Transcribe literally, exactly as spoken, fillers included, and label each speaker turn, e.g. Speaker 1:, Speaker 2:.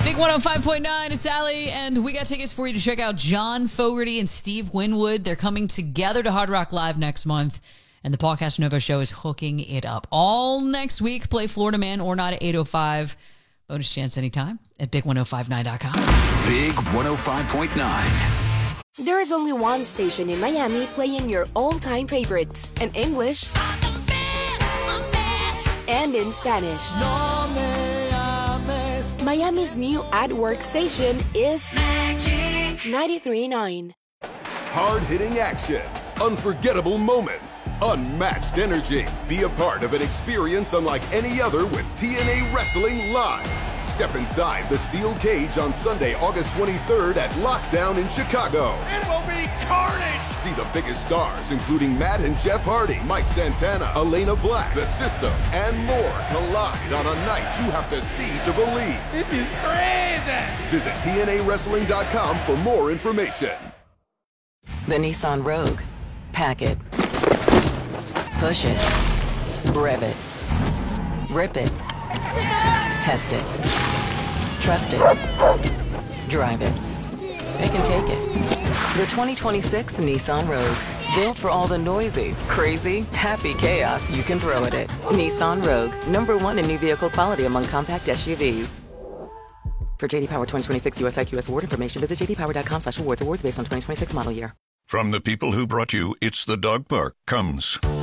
Speaker 1: Big one oh five point nine, it's Allie, and we got tickets for you to check out John Fogerty and Steve Winwood. They're coming together to Hard Rock Live next month, and the Paul Casanova Show is hooking it up. All next week, play Florida Man or Not at eight oh five. Bonus chance anytime at big ten fifty-nine dot com.
Speaker 2: Big one oh five point nine.
Speaker 3: There is only one station in Miami playing your all-time favorites in English and in Spanish.
Speaker 4: No me ames.
Speaker 3: Miami's new ad-work station is ninety-three point nine.
Speaker 5: Hard-hitting action, unforgettable moments, unmatched energy. Be a part of an experience unlike any other with T N A Wrestling Live. Step inside the steel cage on Sunday, August twenty-third at Lockdown in Chicago.
Speaker 4: It will be carnage!
Speaker 5: See the biggest stars, including Matt and Jeff Hardy, Mike Santana, Elena Black, The System, and more collide on a night you have to see to believe.
Speaker 4: This is crazy!
Speaker 5: Visit T N A wrestling dot com for more information.
Speaker 6: The Nissan Rogue. Pack it. Push it. Rev it. Rip it. Test it. Trust it. Drive it. It can take it. The twenty twenty-six Nissan Rogue. Built for all the noisy, crazy, happy chaos you can throw at it. Nissan Rogue. Number one in new vehicle quality among compact S U Vs. For J D Power twenty twenty-six U S I Q S award information, visit j d power dot com slash awards. Awards based on twenty twenty-six model year.
Speaker 7: From the people who brought you It's the Dog Park comes